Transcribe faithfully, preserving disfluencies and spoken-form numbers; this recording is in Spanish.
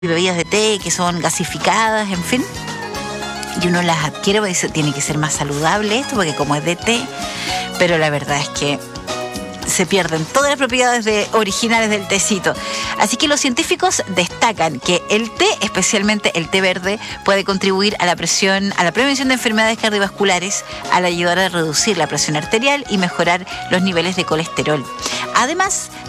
bebidas de té que son gasificadas, en fin. Y uno las adquiere porque dice, tiene que ser más saludable esto, porque como es de té, pero la verdad es que se pierden todas las propiedades de, originales del tecito. Así que los científicos destacan que el té, especialmente el té verde, puede contribuir a la presión, a la prevención de enfermedades cardiovasculares, al ayudar a reducir la presión arterial y mejorar los niveles de colesterol. Además,